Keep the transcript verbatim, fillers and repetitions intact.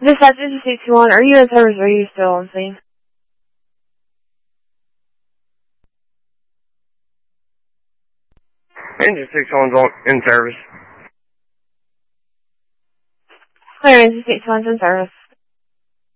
Dispatch, this is six two one. Are you in service or are you still on scene? Engine six one's on, in service. Clear, Engine six one's in service.